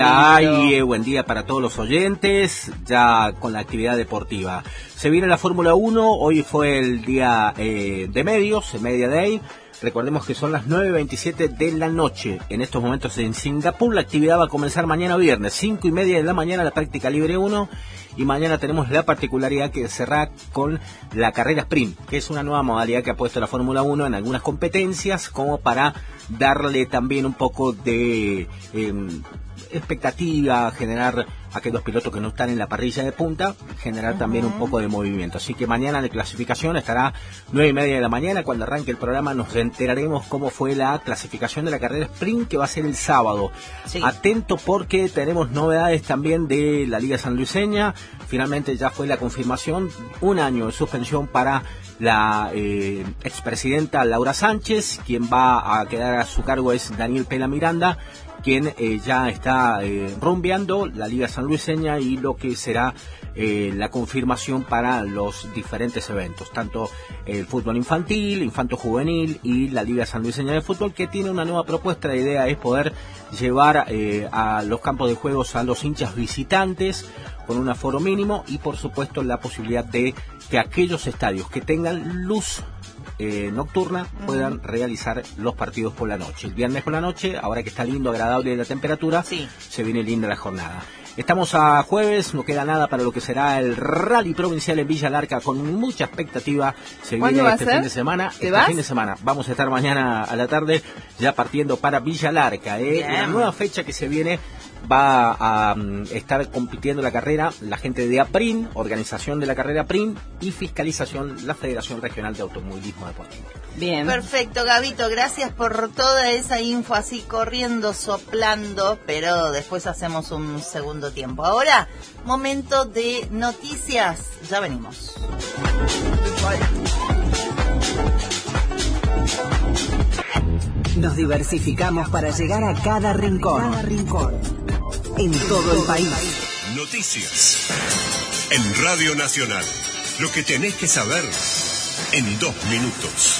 Ay, buen día para todos los oyentes, ya con la actividad deportiva. Se viene la Fórmula 1, hoy fue el día de medios, el Media Day. Recordemos que son las 9:27 de la noche, en estos momentos en Singapur. La actividad va a comenzar mañana viernes, 5:30 de la mañana, la práctica libre 1. Y mañana tenemos la particularidad que cerrar con la carrera sprint, que es una nueva modalidad que ha puesto la Fórmula 1 en algunas competencias, como para darle también un poco de expectativa, generar a aquellos pilotos que no están en la parrilla de punta, generar también un poco de movimiento. Así que mañana de clasificación estará 9:30 de la mañana. Cuando arranque el programa nos enteraremos cómo fue la clasificación de la carrera sprint, que va a ser el sábado. Sí. Atento, porque tenemos novedades también de la Liga Sanluiseña. Finalmente ya fue la confirmación, 1 año de suspensión para la expresidenta Laura Sánchez. Quien va a quedar a su cargo es Daniel Pela Miranda, quien ya está rumbeando la Liga Sanluiseña y lo que será la confirmación para los diferentes eventos, tanto el fútbol infantil, infanto-juvenil y la Liga Sanluiseña de Fútbol, que tiene una nueva propuesta. La idea es poder llevar a los campos de juegos a los hinchas visitantes con un aforo mínimo y, por supuesto, la posibilidad de que aquellos estadios que tengan luz nocturna puedan realizar los partidos por la noche. El viernes por la noche, ahora que está lindo, agradable la temperatura, sí, se viene linda la jornada. Estamos a jueves, no queda nada para lo que será el Rally Provincial en Villa Larca, con mucha expectativa. Se viene este fin de semana. Fin de semana. Vamos a estar mañana a la tarde ya partiendo para Villa Larca. Una nueva fecha que se viene. Va a estar compitiendo la carrera la gente de APRIN, organización de la carrera APRIN, y fiscalización la Federación Regional de Automovilismo Deportivo. Bien. Perfecto, Gabito, gracias por toda esa info, así corriendo, soplando, pero después hacemos un segundo tiempo. Ahora, momento de noticias, ya venimos. Nos diversificamos para llegar a cada rincón. En todo el país. Noticias. En Radio Nacional. Lo que tenés que saber en 2 minutos.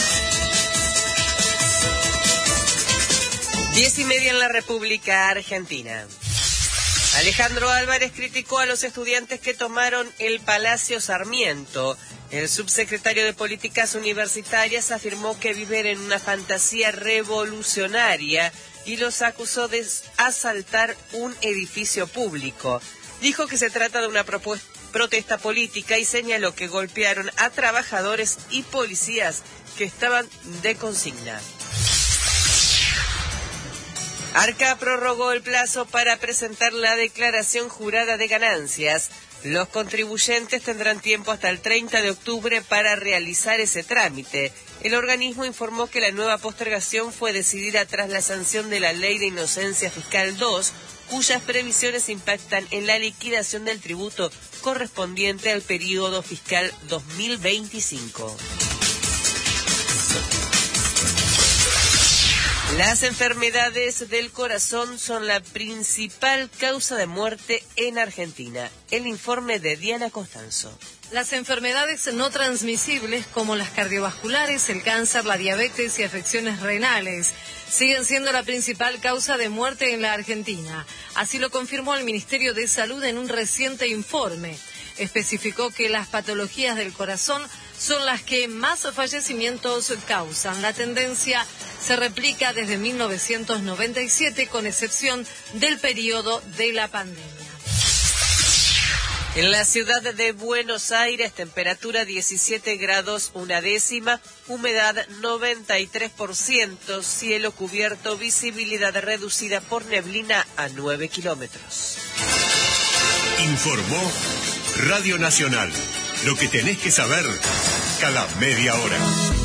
10:30 en la República Argentina. Alejandro Álvarez criticó a los estudiantes que tomaron el Palacio Sarmiento. El subsecretario de Políticas Universitarias afirmó que viven en una fantasía revolucionaria y los acusó de asaltar un edificio público. Dijo que se trata de una protesta política y señaló que golpearon a trabajadores y policías que estaban de consigna. Arca prorrogó el plazo para presentar la declaración jurada de ganancias. Los contribuyentes tendrán tiempo hasta el 30 de octubre para realizar ese trámite. El organismo informó que la nueva postergación fue decidida tras la sanción de la Ley de Inocencia Fiscal 2, cuyas previsiones impactan en la liquidación del tributo correspondiente al período fiscal 2025. Las enfermedades del corazón son la principal causa de muerte en Argentina. El informe de Diana Costanzo. Las enfermedades no transmisibles como las cardiovasculares, el cáncer, la diabetes y afecciones renales siguen siendo la principal causa de muerte en la Argentina. Así lo confirmó el Ministerio de Salud en un reciente informe. Especificó que las patologías del corazón son las que más fallecimientos causan. La tendencia se replica desde 1997, con excepción del periodo de la pandemia. En la ciudad de Buenos Aires, temperatura 17 grados 1 humedad 93%, cielo cubierto, visibilidad reducida por neblina a 9 kilómetros. Informó Radio Nacional. Lo que tenés que saber cada media hora.